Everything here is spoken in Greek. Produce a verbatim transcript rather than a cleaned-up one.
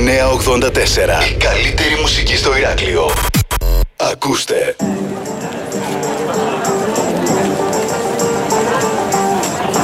εννιακόσια ογδόντα τέσσερα. Η καλύτερη μουσική στο Ηράκλειο. Ακούστε.